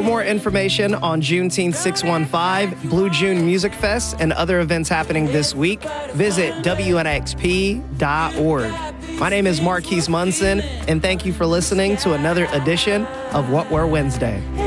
more information on Juneteenth 615, Blue June Music Fest, and other events happening this week, visit WNXP.org. My name is Marquise Munson, and thank you for listening to another edition of What Were Wednesday.